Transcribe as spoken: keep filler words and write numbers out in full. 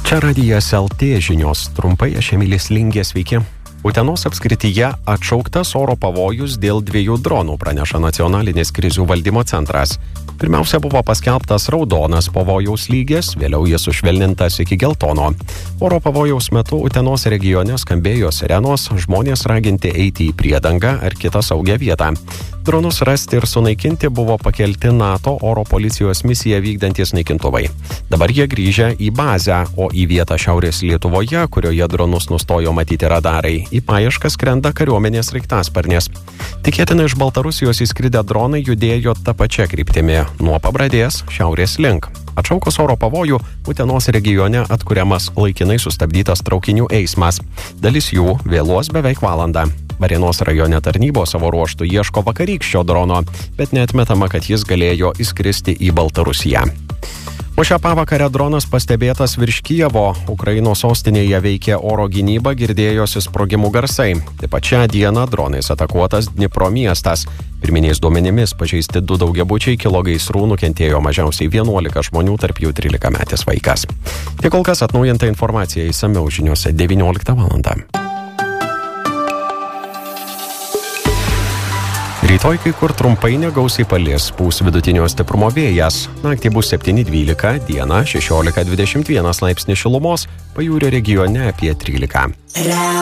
Čia radijas L T žinios, trumpai aš Emilis Lingė, sveiki. Utenos apskrityje atšauktas oro pavojus dėl dviejų dronų, praneša Nacionalinis krizių valdymo centras. Pirmiausia buvo paskelbtas raudonas pavojaus lygis, vėliau jis sušvelnintas iki geltono. Oro pavojaus metu Utenos regione skambėjo sirenos, žmonės raginti eiti į priedangą ar kitą saugią vietą. Dronus rasti ir sunaikinti buvo pakelti NATO oro policijos misiją vykdantis naikintuvai. Dabar jie grįžę į bazę, o į vietą Šiaurės Lietuvoje, kurioje dronus nustojo matyti radarai, į paiešką skrenda kariuomenės sraigtasparnis. Tikėtina iš Baltarusijos įskridę dronai judėjo tą pačią kryptimį, nuo Pabradės šiaurės link. Atšaukus oro pavojų, Utenos regione atkuriamas laikinai sustabdytas traukinių eismas. Dalis jų vėluos beveik valandą. Varėnos rajone tarnybos savo ruoštų ieško vakarykščio drono, bet neatmetama, kad jis galėjo įskristi į Baltarusiją. O šią pavakarę dronas pastebėtas virš Kijevo. Ukrainos sostinėje veikė oro gynyba, girdėjosi sprogimų garsai. Taip pat šią dieną dronais atakuotas Dnipro miestas. Pirminiais duomenimis pažeisti du daugiabučiai, kilo gaisrų, nukentėjo mažiausiai vienuolika žmonių, tarp jų trylikametis vaikas. Tiek kol kas atnaujinta informacija išsamiau žiniose devynioliktą valandą. Rytoj kai kur trumpai negausiai palis, pūs vidutinio stiprumo vėjas. Naktį bus septyni dvylika, dieną šešiolika dvidešimt vienas laipsnių šilumos, pajūrio regione apie trylika.